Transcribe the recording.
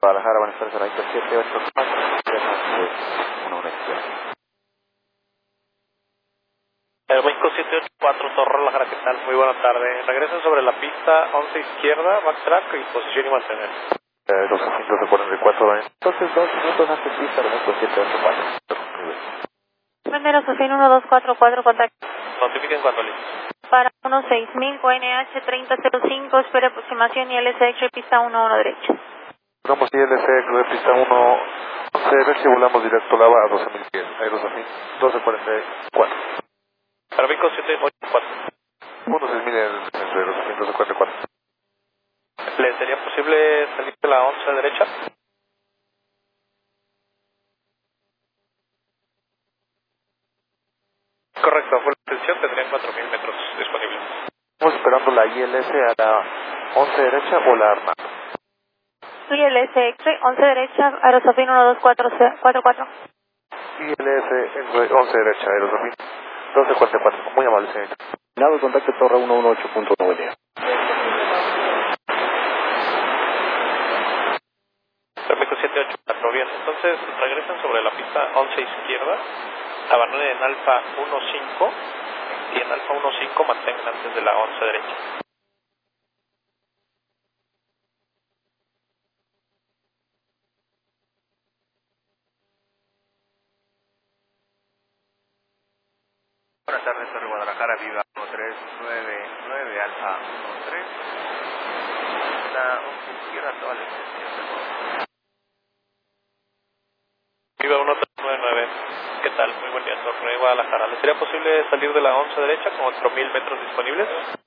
Guadalajara, van a estar cerraditos 784, una izquierda. México 784, Torre Guadalajara, ¿qué tal? Muy buena tarde. Regresen sobre la pista 11 izquierda, backtrack y posición y mantener. 244, entonces 2 minutos antes pista, México 784. Primero, Sofín 1244, contacto. Notifiquen cuando listos. Para 16000, ONH 3005, espera aproximación y LSX, pista 11 derecha. Vamos y LC, pista 1, derecha y volamos directo Lava a 12.000 pies, Aerosofín 1244. Para México 784. 16000 entre Aerosofín 1244. ¿Le sería posible salir de la 11 derecha? Correcto, fue la extensión, tendrían 4000 metros disponibles. Estamos esperando la ILS a la 11 derecha o la Arma. ILSX, 11 derecha, Aerosofín 1244. ILS 11 derecha, Aerosofín 1244. Muy amable, señorita. Nado, contacto Torre 118.9. México 784, bien. Entonces regresan sobre la pista 11 izquierda, abandonen en alfa 15 y en alfa 15 mantengan antes de la 11 derecha. Buenas tardes, Torre Guadalajara, Viva 1399, Alfa 13. La 11 izquierda, toda la extensión de todo. Viva 1399, ¿qué tal? Muy buen día, Torre Guadalajara. ¿Le sería posible salir de la 11 derecha con 8000 metros disponibles?